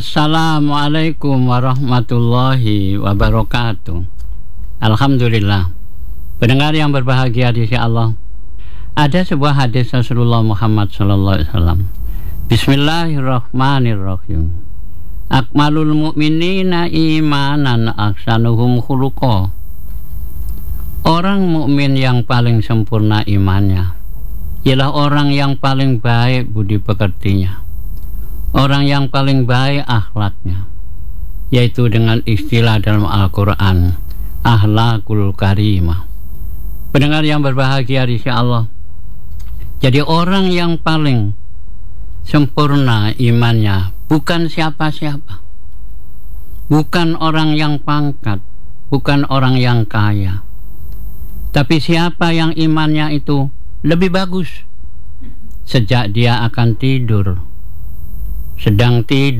Assalamualaikum warahmatullahi wabarakatuh. Alhamdulillah. Pendengar yang berbahagia di sisi Allah, ada sebuah hadis Rasulullah Muhammad SAW. Bismillahirrahmanirrahim. Akmalul mu'minina imanan aksanuhum khuluqa. Orang mukmin yang paling sempurna imannya ialah orang yang paling baik budi pekertinya, orang yang paling baik akhlaknya, yaitu dengan istilah dalam Al-Quran, akhlakul karimah. Pendengar yang berbahagia di sisi Allah, jadi orang yang paling sempurna imannya bukan siapa-siapa, bukan orang yang pangkat, bukan orang yang kaya, tapi siapa yang imannya itu lebih bagus sejak dia akan tidur, sedang tidur